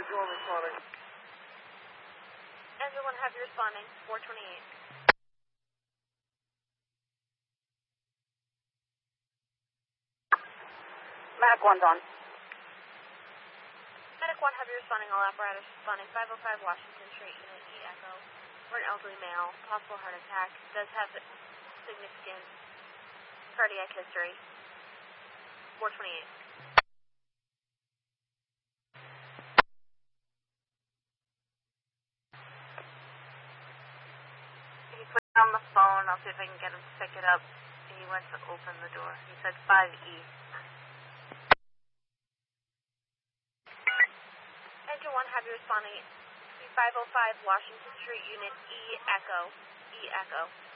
Engine 1 responding. Engine 1 Heavy responding, 428. Medic 1's on. Medic 1 Heavy responding, all apparatus responding, 505 Washington Street, Unit E Echo. For an elderly male, possible heart attack, does have significant cardiac history, 428. He put it on the phone. I'll see if I can get him to pick it up. He went to open the door. He said 5E. Engine 1 Heavy responding, 505 Washington Street, Unit E Echo. E Echo.